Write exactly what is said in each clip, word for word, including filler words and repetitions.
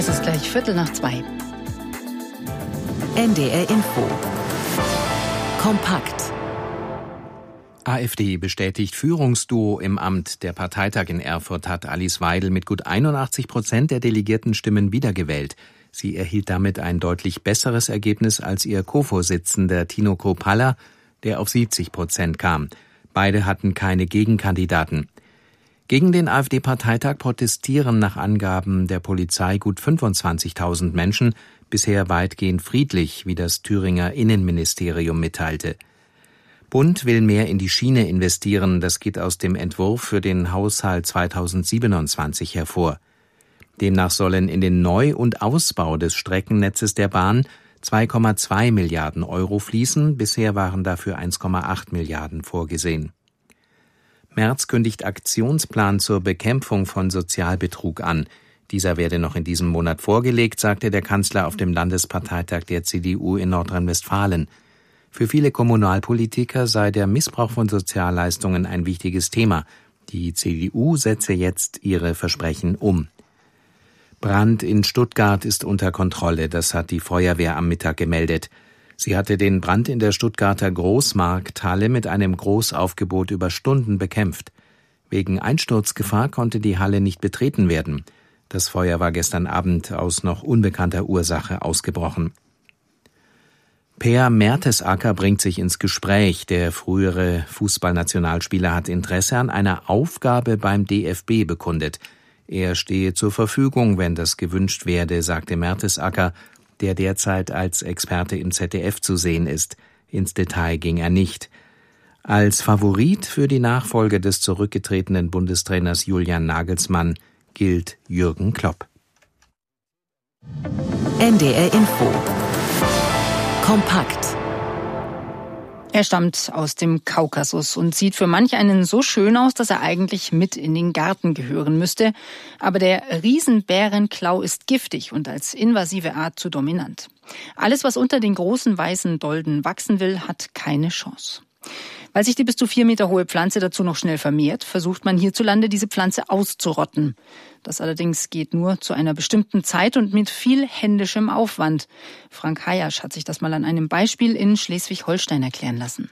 Es ist gleich Viertel nach zwei. N D R Info. Kompakt. AfD bestätigt Führungsduo im Amt. Der Parteitag in Erfurt hat Alice Weidel mit gut einundachtzig Prozent der Delegiertenstimmen wiedergewählt. Sie erhielt damit ein deutlich besseres Ergebnis als ihr Co-Vorsitzender Tino Kruppalla, der auf siebzig Prozent kam. Beide hatten keine Gegenkandidaten. Gegen den AfD-Parteitag protestieren nach Angaben der Polizei gut fünfundzwanzigtausend Menschen, bisher weitgehend friedlich, wie das Thüringer Innenministerium mitteilte. Bund will mehr in die Schiene investieren, das geht aus dem Entwurf für den Haushalt zweitausendsiebenundzwanzig hervor. Demnach sollen in den Neu- und Ausbau des Streckennetzes der Bahn zwei Komma zwei Milliarden Euro fließen, bisher waren dafür eins Komma acht Milliarden vorgesehen. Merz kündigt Aktionsplan zur Bekämpfung von Sozialbetrug an. Dieser werde noch in diesem Monat vorgelegt, sagte der Kanzler auf dem Landesparteitag der C D U in Nordrhein-Westfalen. Für viele Kommunalpolitiker sei der Missbrauch von Sozialleistungen ein wichtiges Thema. Die C D U setze jetzt ihre Versprechen um. Brand in Stuttgart ist unter Kontrolle, das hat die Feuerwehr am Mittag gemeldet. Sie hatte den Brand in der Stuttgarter Großmarkthalle mit einem Großaufgebot über Stunden bekämpft. Wegen Einsturzgefahr konnte die Halle nicht betreten werden. Das Feuer war gestern Abend aus noch unbekannter Ursache ausgebrochen. Per Mertesacker bringt sich ins Gespräch. Der frühere Fußballnationalspieler hat Interesse an einer Aufgabe beim D F B bekundet. Er stehe zur Verfügung, wenn das gewünscht werde, sagte Mertesacker, der derzeit als Experte im Z D F zu sehen ist. Ins Detail ging er nicht. Als Favorit für die Nachfolge des zurückgetretenen Bundestrainers Julian Nagelsmann gilt Jürgen Klopp. N D R Info. Kompakt. Er stammt aus dem Kaukasus und sieht für manch einen so schön aus, dass er eigentlich mit in den Garten gehören müsste. Aber der Riesenbärenklau ist giftig und als invasive Art zu dominant. Alles, was unter den großen weißen Dolden wachsen will, hat keine Chance. Weil sich die bis zu vier Meter hohe Pflanze dazu noch schnell vermehrt, versucht man hierzulande, diese Pflanze auszurotten. Das allerdings geht nur zu einer bestimmten Zeit und mit viel händischem Aufwand. Frank Hayasch hat sich das mal an einem Beispiel in Schleswig-Holstein erklären lassen.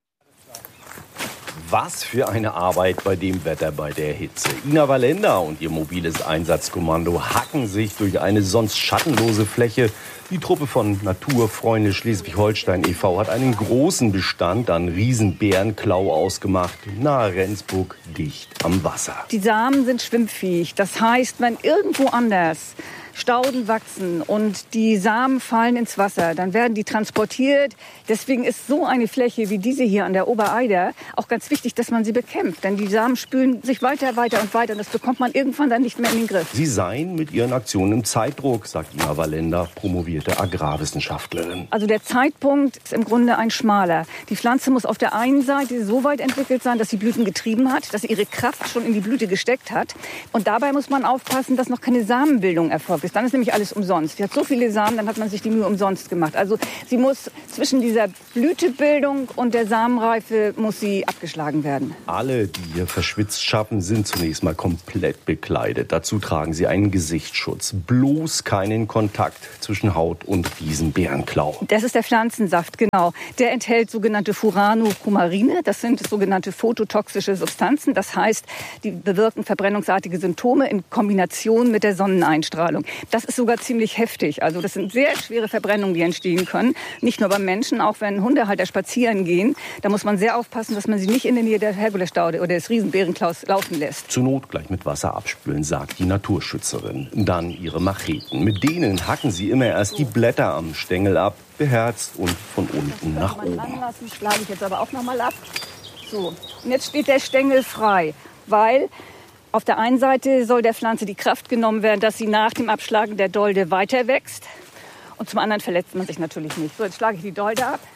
Was für eine Arbeit bei dem Wetter, bei der Hitze. Ina Wallender und ihr mobiles Einsatzkommando hacken sich durch eine sonst schattenlose Fläche. Die Truppe von Naturfreunde Schleswig-Holstein e V hat einen großen Bestand an Riesenbärenklau ausgemacht, nahe Rendsburg, dicht am Wasser. Die Samen sind schwimmfähig. Das heißt, wenn irgendwo anders Stauden wachsen und die Samen fallen ins Wasser, dann werden die transportiert. Deswegen ist so eine Fläche wie diese hier an der Obereider auch ganz wichtig, dass man sie bekämpft. Denn die Samen spülen sich weiter, weiter und weiter und das bekommt man irgendwann dann nicht mehr in den Griff. Sie seien mit ihren Aktionen im Zeitdruck, sagt Ina Wallender, promovierte Agrarwissenschaftlerin. Also der Zeitpunkt ist im Grunde ein schmaler. Die Pflanze muss auf der einen Seite so weit entwickelt sein, dass sie Blüten getrieben hat, dass sie ihre Kraft schon in die Blüte gesteckt hat. Und dabei muss man aufpassen, dass noch keine Samenbildung erfolgt. Dann ist nämlich alles umsonst. Sie hat so viele Samen, dann hat man sich die Mühe umsonst gemacht. Also sie muss zwischen dieser Blütebildung und der Samenreife muss sie abgeschlagen werden. Alle, die hier verschwitzt schaffen, sind zunächst mal komplett bekleidet. Dazu tragen sie einen Gesichtsschutz. Bloß keinen Kontakt zwischen Haut und Riesenbärenklau. Das ist der Pflanzensaft, genau. Der enthält sogenannte Furanocumarine. Das sind sogenannte phototoxische Substanzen. Das heißt, die bewirken verbrennungsartige Symptome in Kombination mit der Sonneneinstrahlung. Das ist sogar ziemlich heftig. Also das sind sehr schwere Verbrennungen, die entstehen können. Nicht nur beim Menschen, auch wenn Hundehalter spazieren gehen. Da muss man sehr aufpassen, dass man sie nicht in der Nähe der Herkulesstaude oder des Riesenbärenklaus laufen lässt. Zur Not gleich mit Wasser abspülen, sagt die Naturschützerin. Dann ihre Macheten. Mit denen hacken sie immer erst die Blätter am Stängel ab, beherzt und von unten nach oben. Lassen, schlage ich jetzt aber auch noch mal ab. So, und jetzt steht der Stängel frei, weil auf der einen Seite soll der Pflanze die Kraft genommen werden, dass sie nach dem Abschlagen der Dolde weiter wächst. Und zum anderen verletzt man sich natürlich nicht. So, jetzt schlage ich die Dolde ab.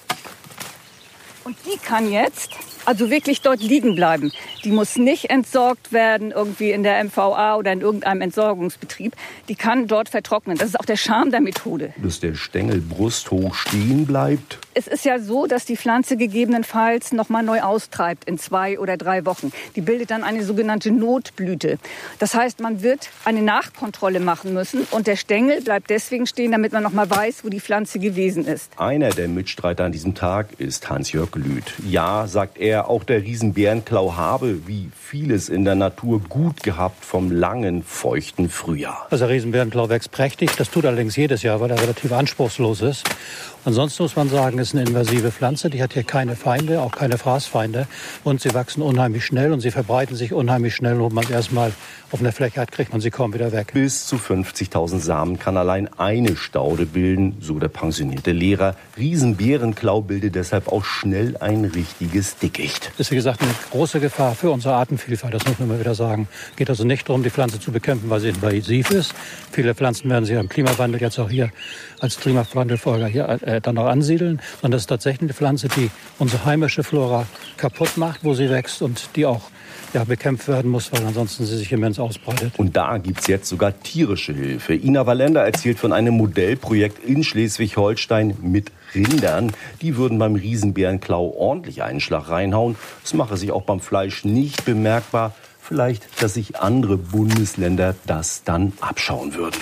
Und die kann jetzt also wirklich dort liegen bleiben. Die muss nicht entsorgt werden irgendwie in der M V A oder in irgendeinem Entsorgungsbetrieb. Die kann dort vertrocknen. Das ist auch der Charme der Methode. Bis der Stängel brusthoch stehen bleibt, Es ist ja so, dass die Pflanze gegebenenfalls nochmal neu austreibt in zwei oder drei Wochen. Die bildet dann eine sogenannte Notblüte. Das heißt, man wird eine Nachkontrolle machen müssen und der Stängel bleibt deswegen stehen, damit man nochmal weiß, wo die Pflanze gewesen ist. Einer der Mitstreiter an diesem Tag ist Hans-Jörg Lüth. Ja, sagt er, auch der Riesenbärenklau habe, wie vieles in der Natur, gut gehabt vom langen, feuchten Frühjahr. Also der Riesenbärenklau wächst prächtig. Das tut allerdings jedes Jahr, weil er relativ anspruchslos ist. Ansonsten muss man sagen, es ist eine invasive Pflanze. Die hat hier keine Feinde, auch keine Fraßfeinde. Und sie wachsen unheimlich schnell und sie verbreiten sich unheimlich schnell. Und man erstmal auf einer Fläche hat, kriegt man sie kaum wieder weg. Bis zu fünfzigtausend Samen kann allein eine Staude bilden, so der pensionierte Lehrer. Riesenbärenklau bildet deshalb auch schnell ein richtiges Dickicht. Das ist, wie gesagt, eine große Gefahr für unsere Artenvielfalt. Das muss man immer wieder sagen. Es geht also nicht darum, die Pflanze zu bekämpfen, weil sie invasiv ist. Viele Pflanzen werden sich am Klimawandel jetzt auch hier als Klimawandelfolger hier äh, dann noch ansiedeln. Sondern das ist tatsächlich eine Pflanze, die unsere heimische Flora kaputt macht, wo sie wächst und die auch ja, bekämpft werden muss, weil ansonsten sie sich immens ausbreitet. Und da gibt's jetzt sogar tierische Hilfe. Ina Wallender erzählt von einem Modellprojekt in Schleswig-Holstein mit Rindern. Die würden beim Riesenbärenklau ordentlich einen Schlag reinhauen. Das mache sich auch beim Fleisch nicht bemerkbar. Vielleicht, dass sich andere Bundesländer das dann abschauen würden.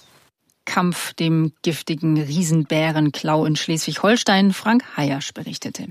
Kampf dem giftigen Riesenbärenklau in Schleswig-Holstein. Frank Hayasch berichtete.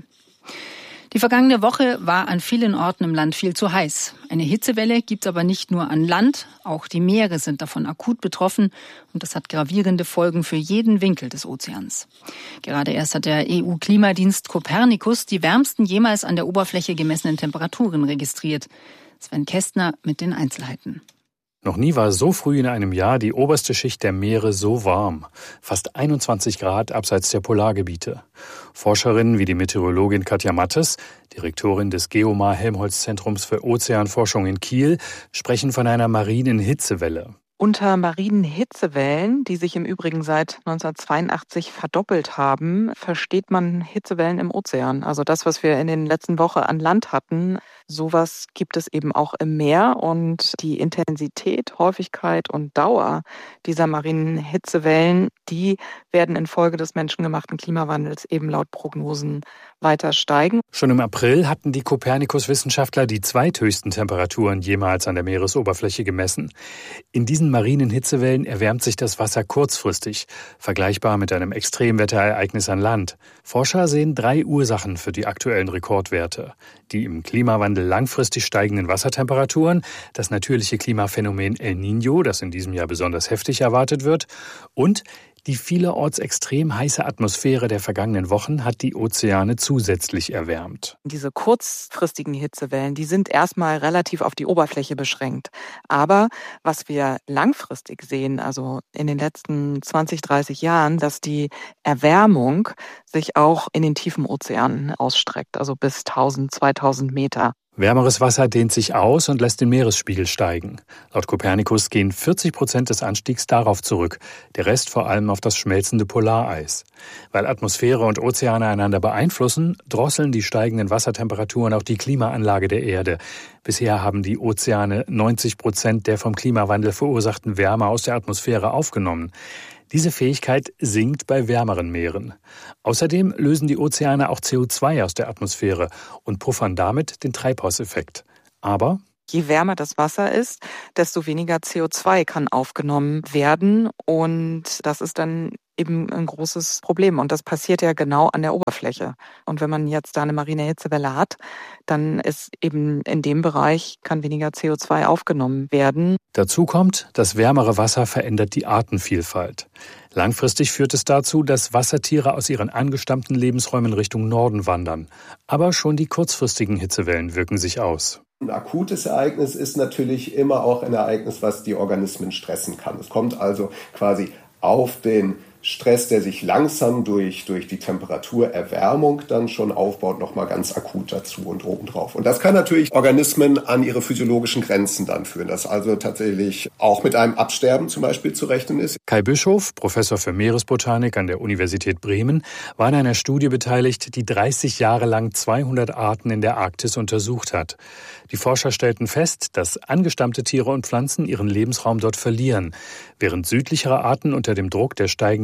Die vergangene Woche war an vielen Orten im Land viel zu heiß. Eine Hitzewelle gibt es aber nicht nur an Land, auch die Meere sind davon akut betroffen und das hat gravierende Folgen für jeden Winkel des Ozeans. Gerade erst hat der E U-Klimadienst Copernicus die wärmsten jemals an der Oberfläche gemessenen Temperaturen registriert. Sven Kästner mit den Einzelheiten. Noch nie war so früh in einem Jahr die oberste Schicht der Meere so warm. Fast einundzwanzig Grad abseits der Polargebiete. Forscherinnen wie die Meteorologin Katja Mattes, Direktorin des Geomar-Helmholtz-Zentrums für Ozeanforschung in Kiel, sprechen von einer marinen Hitzewelle. Unter marinen Hitzewellen, die sich im Übrigen seit neunzehnhundertzweiundachtzig verdoppelt haben, versteht man Hitzewellen im Ozean. Also das, was wir in den letzten Wochen an Land hatten, sowas gibt es eben auch im Meer. Und die Intensität, Häufigkeit und Dauer dieser marinen Hitzewellen, die werden infolge des menschengemachten Klimawandels eben laut Prognosen weiter steigen. Schon im April hatten die Copernicus-Wissenschaftler die zweithöchsten Temperaturen jemals an der Meeresoberfläche gemessen. In diesen marinen Hitzewellen erwärmt sich das Wasser kurzfristig, vergleichbar mit einem Extremwetterereignis an Land. Forscher sehen drei Ursachen für die aktuellen Rekordwerte. Die im Klimawandel langfristig steigenden Wassertemperaturen, das natürliche Klimaphänomen El Niño, das in diesem Jahr besonders heftig erwartet wird, und die vielerorts extrem heiße Atmosphäre der vergangenen Wochen hat die Ozeane zusätzlich erwärmt. Diese kurzfristigen Hitzewellen, die sind erstmal relativ auf die Oberfläche beschränkt. Aber was wir langfristig sehen, also in den letzten zwanzig, dreißig Jahren, dass die Erwärmung sich auch in den tiefen Ozeanen ausstreckt, also bis tausend, zweitausend Meter. Wärmeres Wasser dehnt sich aus und lässt den Meeresspiegel steigen. Laut Copernicus gehen vierzig Prozent des Anstiegs darauf zurück, der Rest vor allem auf das schmelzende Polareis. Weil Atmosphäre und Ozeane einander beeinflussen, drosseln die steigenden Wassertemperaturen auch die Klimaanlage der Erde. Bisher haben die Ozeane neunzig Prozent der vom Klimawandel verursachten Wärme aus der Atmosphäre aufgenommen. Diese Fähigkeit sinkt bei wärmeren Meeren. Außerdem lösen die Ozeane auch C O zwei aus der Atmosphäre und puffern damit den Treibhauseffekt. Aber je wärmer das Wasser ist, desto weniger C O zwei kann aufgenommen werden. Und das ist dann eben ein großes Problem. Und das passiert ja genau an der Oberfläche. Und wenn man jetzt da eine marine Hitzewelle hat, dann ist eben in dem Bereich, kann weniger C O zwei aufgenommen werden. Dazu kommt, das wärmere Wasser verändert die Artenvielfalt. Langfristig führt es dazu, dass Wassertiere aus ihren angestammten Lebensräumen Richtung Norden wandern. Aber schon die kurzfristigen Hitzewellen wirken sich aus. Ein akutes Ereignis ist natürlich immer auch ein Ereignis, was die Organismen stressen kann. Es kommt also quasi auf den Stress, der sich langsam durch, durch die Temperaturerwärmung dann schon aufbaut, nochmal ganz akut dazu und obendrauf. Und das kann natürlich Organismen an ihre physiologischen Grenzen dann führen, dass also tatsächlich auch mit einem Absterben zum Beispiel zu rechnen ist. Kai Bischof, Professor für Meeresbotanik an der Universität Bremen, war an einer Studie beteiligt, die dreißig Jahre lang zweihundert Arten in der Arktis untersucht hat. Die Forscher stellten fest, dass angestammte Tiere und Pflanzen ihren Lebensraum dort verlieren, während südlichere Arten unter dem Druck der steigenden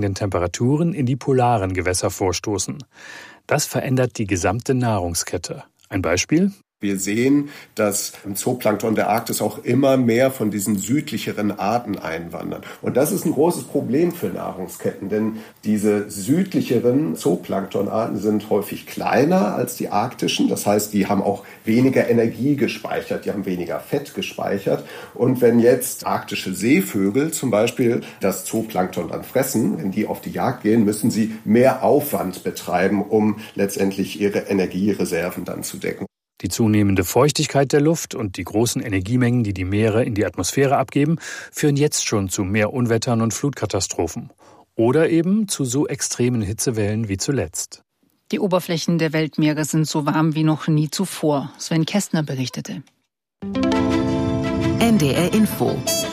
steigenden Temperaturen in die polaren Gewässer vorstoßen. Das verändert die gesamte Nahrungskette. Ein Beispiel? Wir sehen, dass im Zooplankton der Arktis auch immer mehr von diesen südlicheren Arten einwandern. Und das ist ein großes Problem für Nahrungsketten, denn diese südlicheren Zooplanktonarten sind häufig kleiner als die arktischen. Das heißt, die haben auch weniger Energie gespeichert, die haben weniger Fett gespeichert. Und wenn jetzt arktische Seevögel zum Beispiel das Zooplankton dann fressen, wenn die auf die Jagd gehen, müssen sie mehr Aufwand betreiben, um letztendlich ihre Energiereserven dann zu decken. Die zunehmende Feuchtigkeit der Luft und die großen Energiemengen, die die Meere in die Atmosphäre abgeben, führen jetzt schon zu mehr Unwettern und Flutkatastrophen. Oder eben zu so extremen Hitzewellen wie zuletzt. Die Oberflächen der Weltmeere sind so warm wie noch nie zuvor. Sven Kästner berichtete. N D R Info.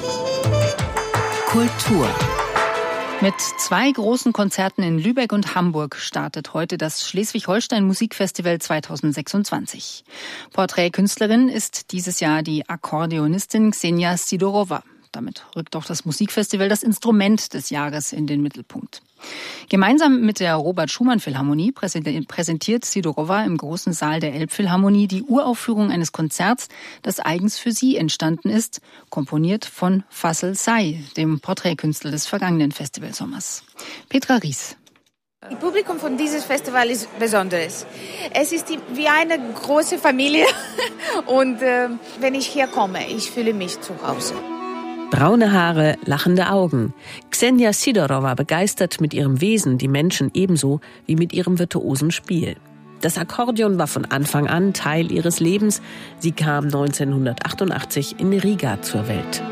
Kultur. Mit zwei großen Konzerten in Lübeck und Hamburg startet heute das Schleswig-Holstein Musikfestival zweitausendsechsundzwanzig. Porträtkünstlerin ist dieses Jahr die Akkordeonistin Ksenia Sidorova. Damit rückt auch das Musikfestival das Instrument des Jahres in den Mittelpunkt. Gemeinsam mit der Robert-Schumann-Philharmonie präsentiert Sidorova im großen Saal der Elbphilharmonie die Uraufführung eines Konzerts, das eigens für sie entstanden ist, komponiert von Faisal Say, dem Porträtkünstler des vergangenen Festivalsommers. Petra Ries. Das Publikum von diesem Festival ist besonders. Es ist wie eine große Familie und äh, wenn ich hier komme, ich fühle mich zu Hause. Braune Haare, lachende Augen. Ksenia Sidorova begeistert mit ihrem Wesen die Menschen ebenso wie mit ihrem virtuosen Spiel. Das Akkordeon war von Anfang an Teil ihres Lebens. Sie kam neunzehnhundertachtundachtzig in Riga zur Welt.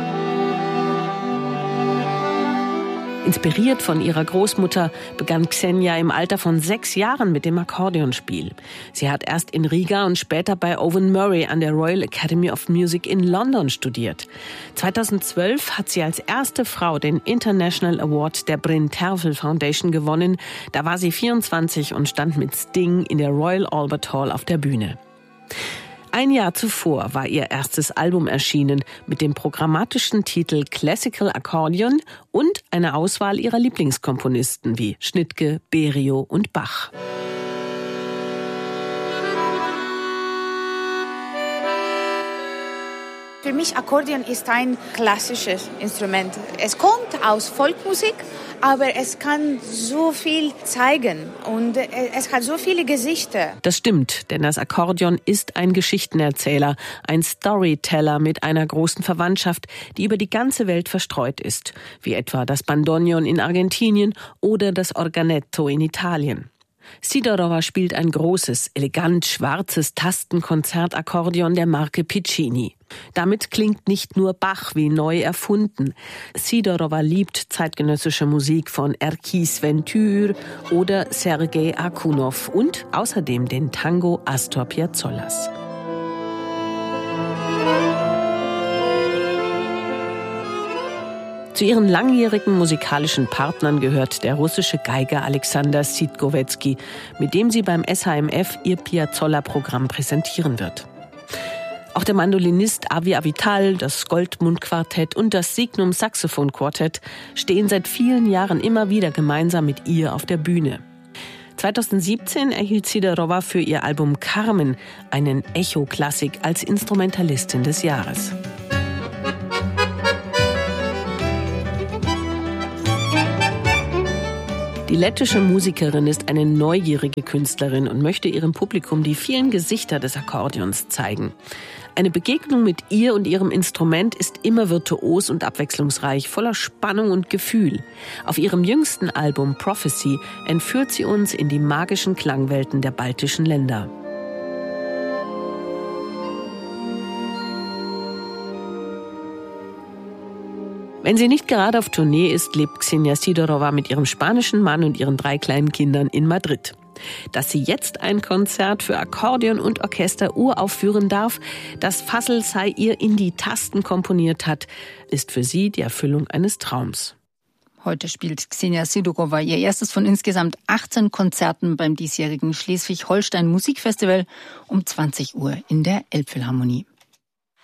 Inspiriert von ihrer Großmutter begann Ksenia im Alter von sechs Jahren mit dem Akkordeonspiel. Sie hat erst in Riga und später bei Owen Murray an der Royal Academy of Music in London studiert. zweitausendzwölf hat sie als erste Frau den International Award der Bryn Terfel Foundation gewonnen. Da war sie vierundzwanzig und stand mit Sting in der Royal Albert Hall auf der Bühne. Ein Jahr zuvor war ihr erstes Album erschienen mit dem programmatischen Titel Classical Accordion und einer Auswahl ihrer Lieblingskomponisten wie Schnittke, Berio und Bach. Für mich Akkordeon ist ein klassisches Instrument. Es kommt aus Volksmusik, aber es kann so viel zeigen und es hat so viele Gesichter. Das stimmt, denn das Akkordeon ist ein Geschichtenerzähler, ein Storyteller mit einer großen Verwandtschaft, die über die ganze Welt verstreut ist, wie etwa das Bandoneon in Argentinien oder das Organetto in Italien. Sidorova spielt ein großes, elegant schwarzes Tastenkonzertakkordeon der Marke Piccini. Damit klingt nicht nur Bach wie neu erfunden. Sidorova liebt zeitgenössische Musik von Erkis Ventür oder Sergei Akunov und außerdem den Tango Astor Piazzollers. Zu ihren langjährigen musikalischen Partnern gehört der russische Geiger Alexander Sidgowetsky, mit dem sie beim S H M F ihr Piazzolla-Programm präsentieren wird. Auch der Mandolinist Avi Avital, das Goldmund-Quartett und das Signum-Saxophon-Quartett stehen seit vielen Jahren immer wieder gemeinsam mit ihr auf der Bühne. zweitausendsiebzehn erhielt Sidorova für ihr Album Carmen einen Echo-Klassik als Instrumentalistin des Jahres. Die lettische Musikerin ist eine neugierige Künstlerin und möchte ihrem Publikum die vielen Gesichter des Akkordeons zeigen. Eine Begegnung mit ihr und ihrem Instrument ist immer virtuos und abwechslungsreich, voller Spannung und Gefühl. Auf ihrem jüngsten Album Prophecy entführt sie uns in die magischen Klangwelten der baltischen Länder. Wenn sie nicht gerade auf Tournee ist, lebt Ksenia Sidorova mit ihrem spanischen Mann und ihren drei kleinen Kindern in Madrid. Dass sie jetzt ein Konzert für Akkordeon und Orchester uraufführen darf, das Faisal Say ihr in die Tasten komponiert hat, ist für sie die Erfüllung eines Traums. Heute spielt Ksenia Sidorova ihr erstes von insgesamt achtzehn Konzerten beim diesjährigen Schleswig-Holstein Musikfestival um zwanzig Uhr in der Elbphilharmonie.